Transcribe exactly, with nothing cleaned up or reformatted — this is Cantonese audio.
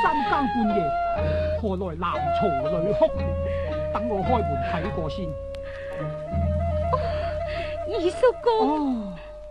三更半夜，何來男嘈女哭？等我開門睇過先。 二叔公。 哦，